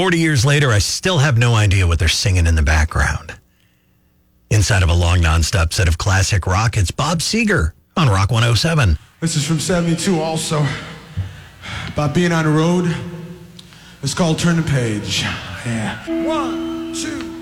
40 years later, I still have no idea what they're singing in the background. Inside of a long nonstop set of classic rock, it's Bob Seger on Rock 107. This is from 72 also. About being on the road. It's called Turn the Page. Yeah. 1, 2.